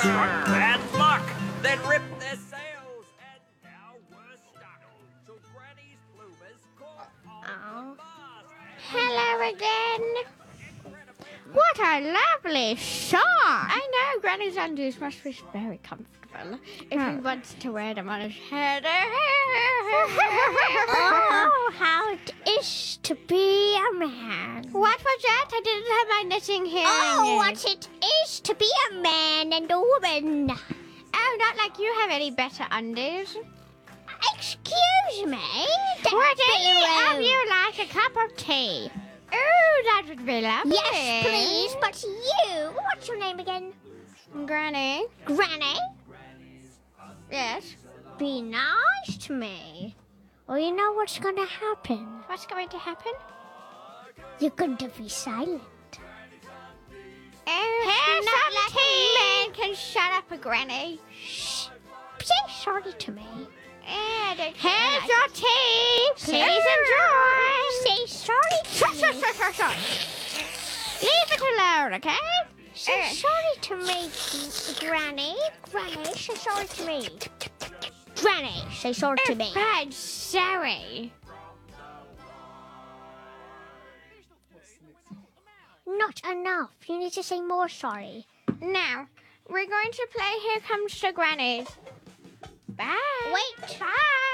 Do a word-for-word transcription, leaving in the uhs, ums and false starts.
struck bad luck, then ripped their sails, and now we're stuck. So Granny's bloomers caught on the mast. Hello again. What a lovely song! I know Granny's undies must be very comfortable if he wants to wear them on his head. Oh, how it is to be a man. What was that? I didn't have my knitting hearing Oh, aids. what it is to be a man and a woman. Oh, not like you have any better undies. Excuse me. Would any Hello. of you like a cup of tea? Oh, that would be lovely. Yes, please, but you, what's your name again? Granny. Granny? Yes. Be nice to me. Or you know what's going to happen? What's going to happen? You're going to be silent. Oh, here's not some tea. Man can shut up a Granny. Shh. Say sorry to me. Yeah, don't Here's your tea. Please enjoy. Say sorry to Shush, me. shush, shush, shush, shush. Leave it alone, okay? Say Uh, sorry to me, Granny. Granny, say sorry to me. Granny, say sorry to me. I'm sorry. Not enough. You need to say more sorry. Now, we're going to play Here Comes the Grannies. Bye. Wait. Bye.